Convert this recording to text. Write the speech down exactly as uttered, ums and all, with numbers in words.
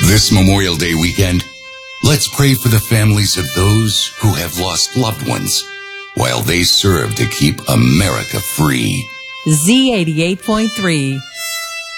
This Memorial Day weekend, let's pray for the families of those who have lost loved ones while they serve to keep America free. Z eighty-eight point three.